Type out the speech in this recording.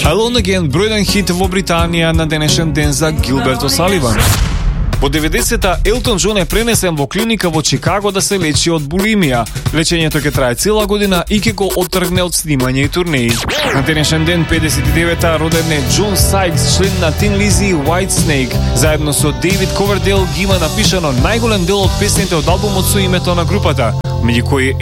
Alone Again, бројден хит во Британија на денешен ден за Гилберт О'Саливан. Во 90-та Елтон Џон е пренесен во клиника во Чикаго да се лечи од булимија. Лечењето ќе трае цела година и ќе го оттргне од снимање и турнеи. На денешен ден 59-та роден е Џон Сайкс, член на Tin Lizzy и Whitesnake. Заедно со Дейвид Ковердейл ги има напишано најголем дел од песните од албумот со името на групата, меѓу кои